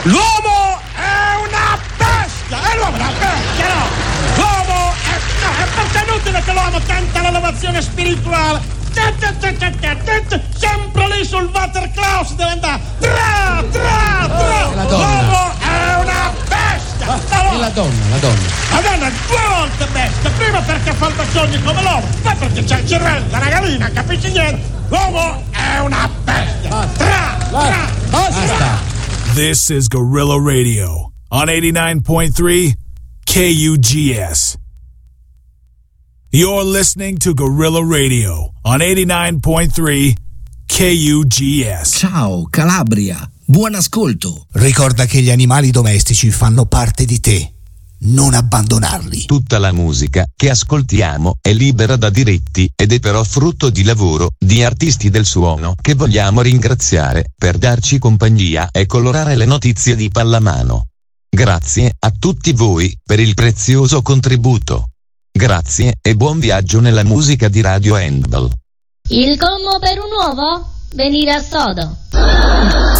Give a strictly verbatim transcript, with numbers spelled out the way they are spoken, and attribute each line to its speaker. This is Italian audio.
Speaker 1: L'uomo è una bestia! E l'uomo è una bestia, no! L'uomo è... no, è perché è inutile che l'uomo tenta l'elevazione spirituale. Sempre lì sul Waterklaus deve andare. Tra, tra, tra!
Speaker 2: Oh, la donna.
Speaker 1: L'uomo è una bestia!
Speaker 2: Ah, e la donna, la donna.
Speaker 1: La donna è due volte bestia. Prima perché fa sogni come l'uomo, poi perché c'è il cervello, la ragalina, capisci niente? L'uomo è una bestia. Tra, tra,
Speaker 2: basta.
Speaker 3: This is Gorilla Radio on eighty-nine point three K U G S. You're listening to Gorilla Radio on eighty-nine point three K U G S.
Speaker 4: Ciao Calabria, buon ascolto.
Speaker 5: Ricorda che gli animali domestici fanno parte di te. Non abbandonarli.
Speaker 6: Tutta la musica che ascoltiamo è libera da diritti ed è però frutto di lavoro di artisti del suono che vogliamo ringraziare per darci compagnia e colorare le notizie di pallamano. Grazie a tutti voi per il prezioso contributo. Grazie e buon viaggio nella musica di Radio Handball.
Speaker 7: Il commo per un uovo? Venire a sodo.